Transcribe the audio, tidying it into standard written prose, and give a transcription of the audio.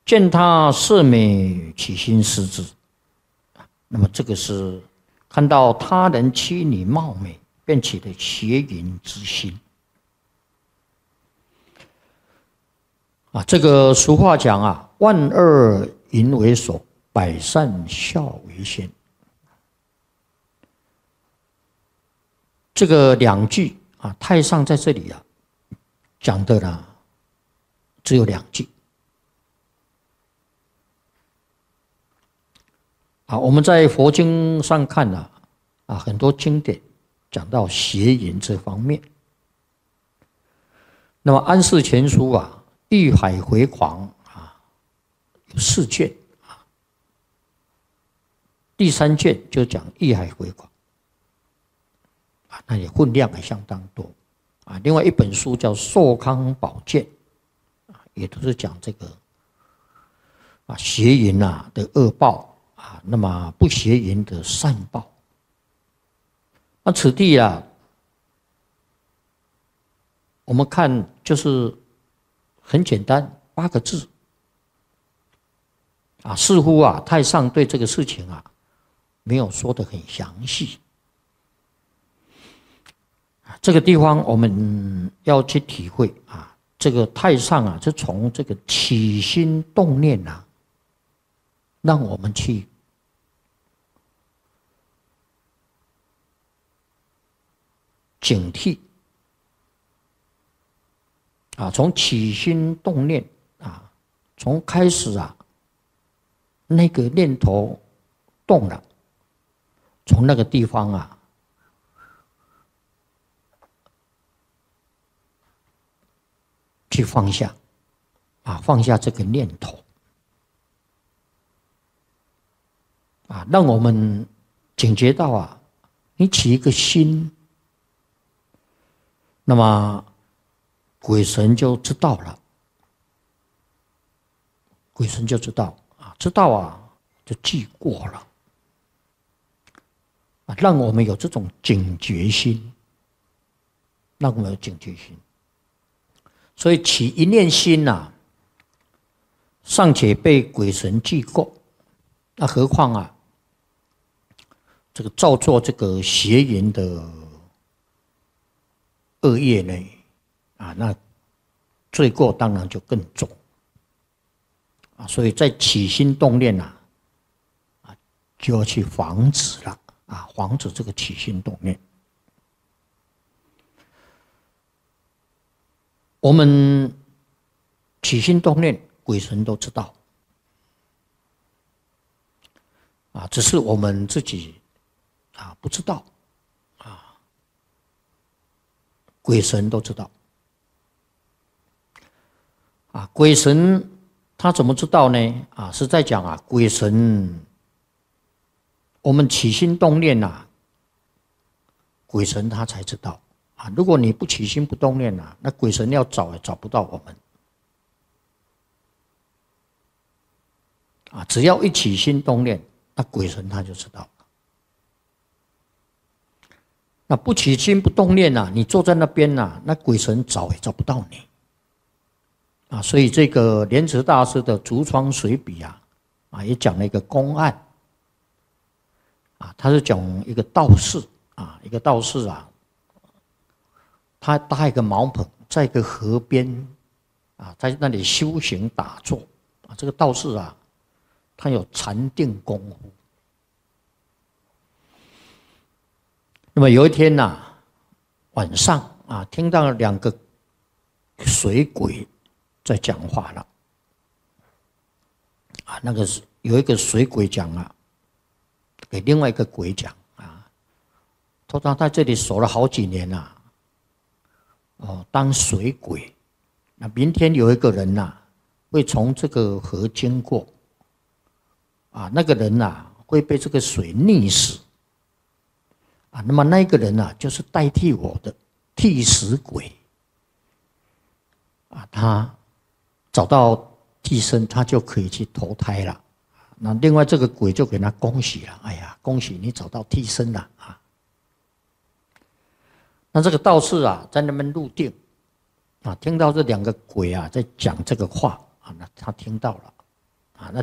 见他色美，起心思之。那么这个是看到他人妻女貌美，便起了邪淫之心。这个俗话讲啊，万恶淫为首，百善孝为先。这个两句啊，太上在这里啊讲的呢，只有2句。我们在佛经上看很多经典讲到邪淫这方面。那么安世全书欲海回狂有4卷第3卷就讲欲海回狂那也分量还相当多另外一本书叫寿康宝鉴也都是讲这个邪淫的恶报那么不邪淫的善报。那此地我们看就是很简单8个字似乎太上对这个事情没有说得很详细。这个地方我们要去体会这个太上就从这个起心动念让我们去警惕从起心动念从开始那个念头动了，从那个地方去放下放下这个念头让我们警觉到你起一个心，那么鬼神就知道了，鬼神就知道知道就记过了让我们有这种警觉心，让我们有警觉心。所以起一念心尚且被鬼神记过，那何况这个造作这个邪淫的恶业呢那罪过当然就更重所以在起心动念就要去防止了防止这个起心动念。我们起心动念鬼神都知道只是我们自己不知道鬼神都知道鬼神他怎么知道呢是在讲鬼神我们起心动念鬼神他才知道如果你不起心不动念那鬼神要找也找不到我们只要一起心动念，那鬼神他就知道了。那不起心不动念你坐在那边那鬼神找也找不到你所以这个莲池大师的竹窗随笔也讲了一个公案他是讲一个道士他搭一个茅棚在一个河边在那里修行打坐这个道士他有禅定功夫。那么有一天晚上听到2个水鬼在讲话了那个有一个水鬼讲给另外一个鬼讲说他在这里守了好几年当水鬼，那明天有一个人会从这个河经过那个人会被这个水溺死那么那个人就是代替我的替死鬼他找到替身，他就可以去投胎了。那另外这个鬼就给他恭喜了，哎呀，恭喜你找到替身了那这个道士在那边入定听到这2个鬼在讲这个话那他听到了啊，那